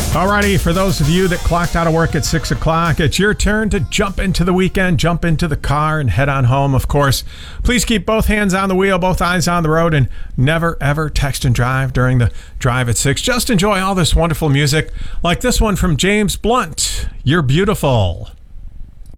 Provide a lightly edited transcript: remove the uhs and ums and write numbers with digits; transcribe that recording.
Alrighty, for those of you that clocked out of work at 6 o'clock, it's your turn to jump into the weekend, jump into the car, and head on home. Of course, please keep both hands on the wheel, both eyes on the road, and never, ever text and drive during the drive at 6. Just enjoy all this wonderful music, like this one from James Blunt, You're Beautiful.